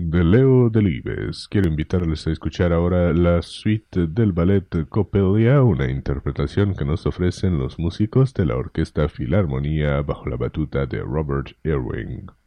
de Leo Delibes. Quiero invitarles a escuchar ahora la suite del ballet Coppelia, una interpretación que nos ofrecen los músicos de la Orquesta Filarmonía bajo la batuta de Robert Irving.